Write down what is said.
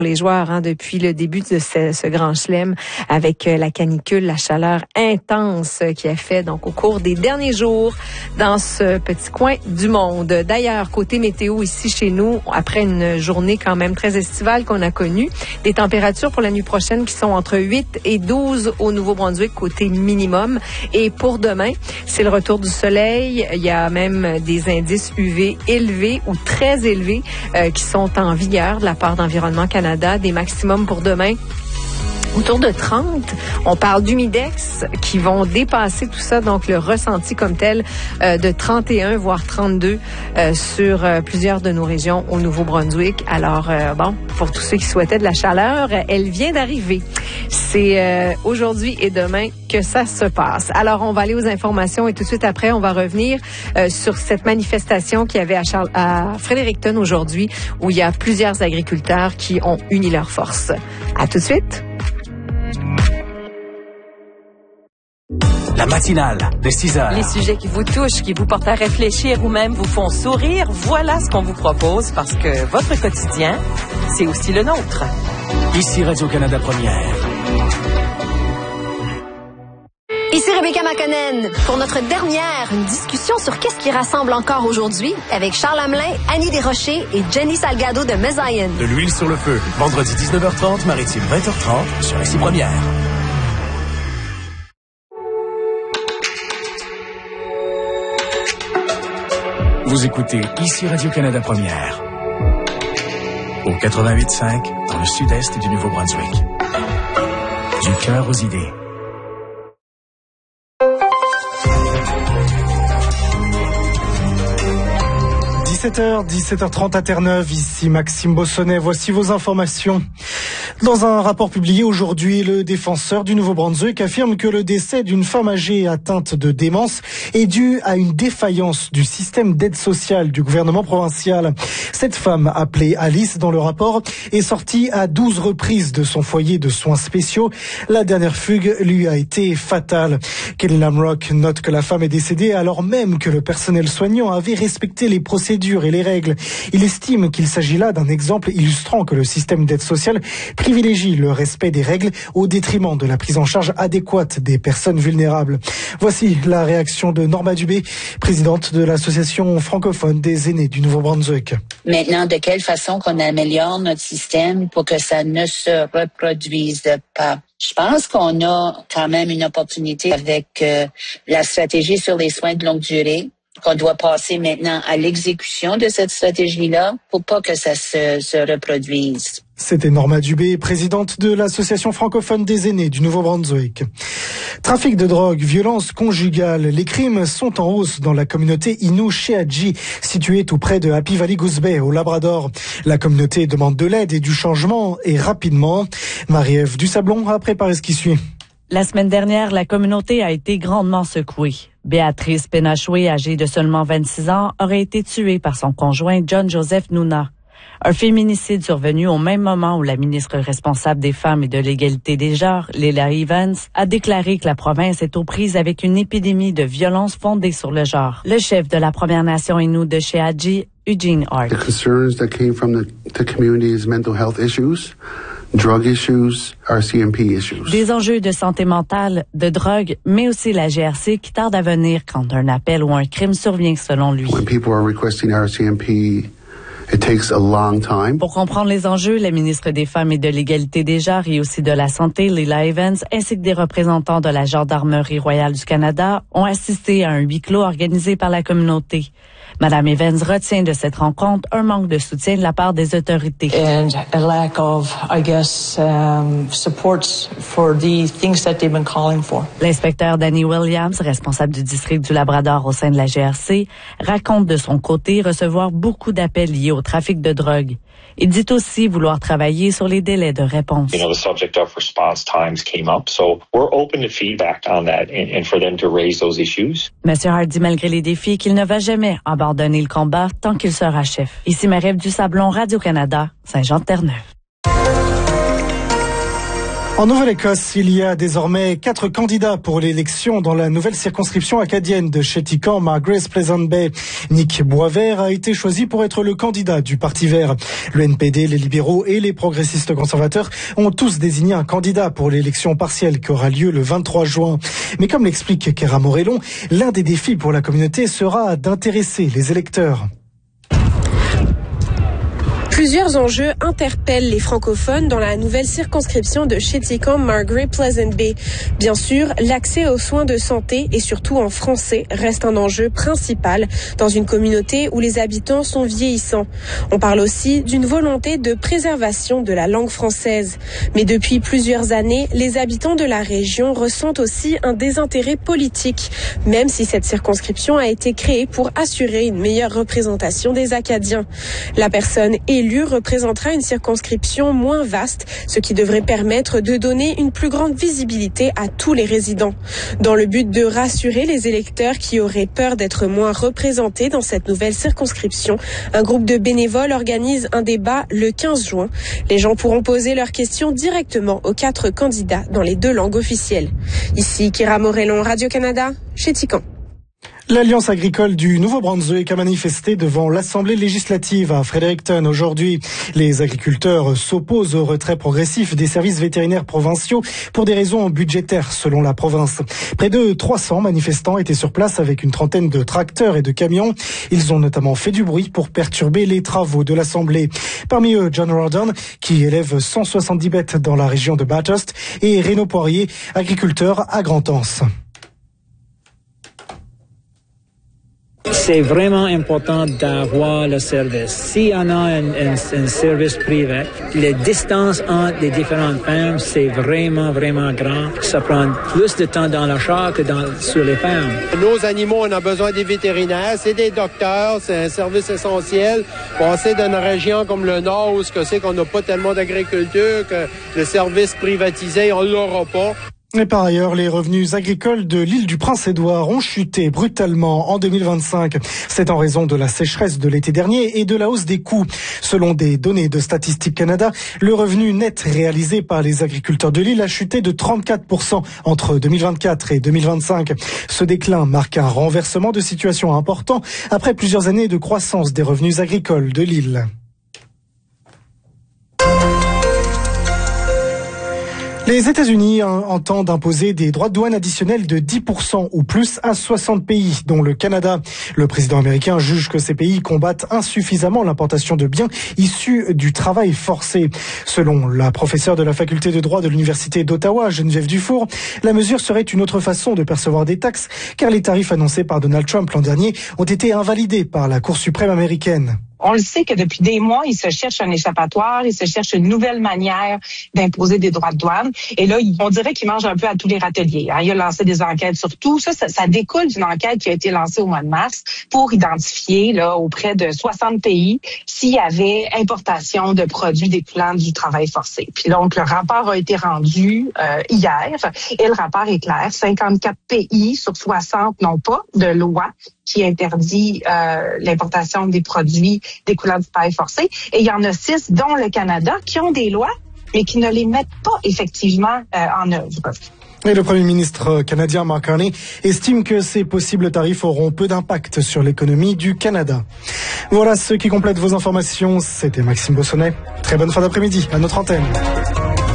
Les joueurs depuis le début de ce grand chelem avec la canicule, la chaleur intense qui a fait donc au cours des derniers jours dans ce petit coin du monde. D'ailleurs, côté météo ici chez nous, après une journée quand même très estivale qu'on a connue, des températures pour la nuit prochaine qui sont entre 8 et 12 au Nouveau-Brunswick côté minimum. Et pour demain, c'est le retour du soleil. Il y a même des indices UV élevés ou très élevés qui sont en vigueur de la part d'Environnement Canada. Des maximums pour demain autour de 30. On parle d'humidex qui vont dépasser tout ça, donc le ressenti comme tel de 31 voire 32 sur plusieurs de nos régions au Nouveau-Brunswick. Alors bon, pour tous ceux qui souhaitaient de la chaleur, elle vient d'arriver. C'est aujourd'hui et demain que ça se passe. Alors on va aller aux informations et tout de suite après on va revenir sur cette manifestation qu'il y avait à Fredericton aujourd'hui où il y a plusieurs agriculteurs qui ont uni leurs forces. À tout de suite. La matinale de 6 heures. Les sujets qui vous touchent, qui vous portent à réfléchir ou même vous font sourire, voilà ce qu'on vous propose parce que votre quotidien, c'est aussi le nôtre. Ici Radio-Canada Première. Ici Rebecca McConnell pour notre dernière discussion sur qu'est-ce qui rassemble encore aujourd'hui avec Charles Hamelin, Annie Desrochers et Jenny Salgado de Mesayen. De l'huile sur le feu. Vendredi 19h30, Maritime 20h30 sur Ici Première. Vous écoutez Ici Radio-Canada Première. Au 88.5 dans le sud-est du Nouveau-Brunswick. Du cœur aux idées. – 17h30 à Terre-Neuve, ici Maxime Bossonnet. Voici vos informations. Dans un rapport publié aujourd'hui, le défenseur du Nouveau-Brunswick affirme que le décès d'une femme âgée atteinte de démence est dû à une défaillance du système d'aide sociale du gouvernement provincial. Cette femme, appelée Alice dans le rapport, est sortie à 12 reprises de son foyer de soins spéciaux. La dernière fugue lui a été fatale. Kelly Lamrock note que la femme est décédée alors même que le personnel soignant avait respecté les procédures et les règles. Il estime qu'il s'agit là d'un exemple illustrant que le système d'aide sociale privilégie le respect des règles au détriment de la prise en charge adéquate des personnes vulnérables. Voici la réaction de Norma Dubé, présidente de l'Association francophone des aînés du Nouveau-Brunswick. Maintenant, de quelle façon qu'on améliore notre système pour que ça ne se reproduise pas? Je pense qu'on a quand même une opportunité avec la stratégie sur les soins de longue durée, qu'on doit passer maintenant à l'exécution de cette stratégie-là pour pas que ça se reproduise. C'était Norma Dubé, présidente de l'Association francophone des aînés du Nouveau-Brunswick. Trafic de drogue, violence conjugale, les crimes sont en hausse dans la communauté Innu-Sheadji, située tout près de Happy Valley Goose Bay, au Labrador. La communauté demande de l'aide et du changement, et rapidement. Marie-Ève Dusablon a préparé ce qui suit. La semaine dernière, la communauté a été grandement secouée. Béatrice Penachoué, âgée de seulement 26 ans, aurait été tuée par son conjoint John Joseph Nouna. Un féminicide survenu au même moment où la ministre responsable des Femmes et de l'égalité des genres, Leila Evans, a déclaré que la province est aux prises avec une épidémie de violence fondée sur le genre. Le chef de la Première Nation Innu de Sheadji, Eugene Hart. The concerns that came from the community's mental health issues, drug issues, RCMP issues. Des enjeux de santé mentale, de drogue, mais aussi la GRC qui tarde à venir quand un appel ou un crime survient selon lui. When people are requesting RCMP, it takes a long time. Pour comprendre les enjeux, la ministre des Femmes et de l'égalité des genres et aussi de la Santé, Leila Evans, ainsi que des représentants de la Gendarmerie royale du Canada ont assisté à un huis clos organisé par la communauté. Madame Evans retient de cette rencontre un manque de soutien de la part des autorités. And a lack of, supports for the things that they've been calling for. L'inspecteur Danny Williams, responsable du district du Labrador au sein de la GRC, raconte de son côté recevoir beaucoup d'appels liés au trafic de drogue. Il dit aussi vouloir travailler sur les délais de réponse. The subject of response times came up, so we're open to feedback on that and for them to raise those issues. Monsieur Hart dit malgré les défis qu'il ne va jamais abandonner le combat tant qu'il sera chef. Ici Marie-Ève Dusablon, Radio-Canada, Saint-Jean-de-Terre-Neuve. En Nouvelle-Écosse, il y a désormais 4 candidats pour l'élection dans la nouvelle circonscription acadienne de Chéticamp, Margaret Pleasant Bay. Nick Boisvert a été choisi pour être le candidat du Parti vert. Le NPD, les libéraux et les progressistes conservateurs ont tous désigné un candidat pour l'élection partielle qui aura lieu le 23 juin. Mais comme l'explique Kéra Morellon, l'un des défis pour la communauté sera d'intéresser les électeurs. Plusieurs enjeux interpellent les francophones dans la nouvelle circonscription de Chéticamp, Margaret Pleasant Bay. Bien sûr, l'accès aux soins de santé et surtout en français reste un enjeu principal dans une communauté où les habitants sont vieillissants. On parle aussi d'une volonté de préservation de la langue française. Mais depuis plusieurs années, les habitants de la région ressentent aussi un désintérêt politique, même si cette circonscription a été créée pour assurer une meilleure représentation des Acadiens. La personne élue représentera une circonscription moins vaste, ce qui devrait permettre de donner une plus grande visibilité à tous les résidents. Dans le but de rassurer les électeurs qui auraient peur d'être moins représentés dans cette nouvelle circonscription, un groupe de bénévoles organise un débat le 15 juin. Les gens pourront poser leurs questions directement aux 4 candidats dans les 2 langues officielles. Ici Kéra Morellon, Radio-Canada, Chéticamp. L'Alliance agricole du Nouveau-Brunswick a manifesté devant l'Assemblée législative à Fredericton aujourd'hui. Les agriculteurs s'opposent au retrait progressif des services vétérinaires provinciaux pour des raisons budgétaires, selon la province. Près de 300 manifestants étaient sur place avec une trentaine de tracteurs et de camions. Ils ont notamment fait du bruit pour perturber les travaux de l'Assemblée. Parmi eux, John Rawdon, qui élève 170 bêtes dans la région de Bathurst, et Renaud Poirier, agriculteur à Grand-Anse. C'est vraiment important d'avoir le service. S'il y en a un service privé, les distances entre les différentes fermes, c'est vraiment, vraiment grand. Ça prend plus de temps dans l'achat que sur les fermes. Nos animaux, on a besoin des vétérinaires, c'est des docteurs, c'est un service essentiel. Passer d'une région comme le Nord où c'est qu'on n'a pas tellement d'agriculture, que le service privatisé, on l'aura pas. Et par ailleurs, les revenus agricoles de l'île du Prince-Édouard ont chuté brutalement en 2025. C'est en raison de la sécheresse de l'été dernier et de la hausse des coûts. Selon des données de Statistique Canada, le revenu net réalisé par les agriculteurs de l'île a chuté de 34% entre 2024 et 2025. Ce déclin marque un renversement de situation important après plusieurs années de croissance des revenus agricoles de l'île. Les États-Unis entendent imposer des droits de douane additionnels de 10% ou plus à 60 pays, dont le Canada. Le président américain juge que ces pays combattent insuffisamment l'importation de biens issus du travail forcé. Selon la professeure de la faculté de droit de l'Université d'Ottawa, Geneviève Dufour, la mesure serait une autre façon de percevoir des taxes, car les tarifs annoncés par Donald Trump l'an dernier ont été invalidés par la Cour suprême américaine. On le sait que depuis des mois, ils se cherchent un échappatoire, ils se cherchent une nouvelle manière d'imposer des droits de douane. Et là, on dirait qu'ils mangent un peu à tous les râteliers. Il a lancé des enquêtes sur tout. Ça découle d'une enquête qui a été lancée au mois de mars pour identifier là auprès de 60 pays s'il y avait importation de produits découlant du travail forcé. Puis donc, le rapport a été rendu hier et le rapport est clair. 54 pays sur 60 n'ont pas de loi qui interdit l'importation des produits découlant du travail forcé. Et il y en a 6, dont le Canada, qui ont des lois, mais qui ne les mettent pas effectivement en œuvre. Et le Premier ministre canadien Mark Carney estime que ces possibles tarifs auront peu d'impact sur l'économie du Canada. Voilà ce qui complète vos informations. C'était Maxime Bossonnet. Très bonne fin d'après-midi à notre antenne.